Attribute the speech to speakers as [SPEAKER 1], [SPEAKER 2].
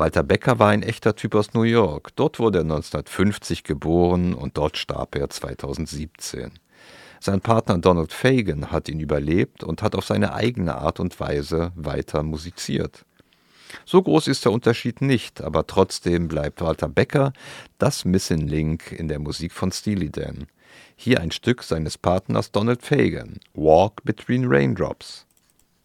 [SPEAKER 1] Walter Becker war ein echter Typ aus New York. Dort wurde er 1950 geboren und dort starb er 2017. Sein Partner Donald Fagen hat ihn überlebt und hat auf seine eigene Art und Weise weiter musiziert. So groß ist der Unterschied nicht, aber trotzdem bleibt Walter Becker das Missing Link in der Musik von Steely Dan. Hier ein Stück seines Partners Donald Fagen, Walk Between Raindrops.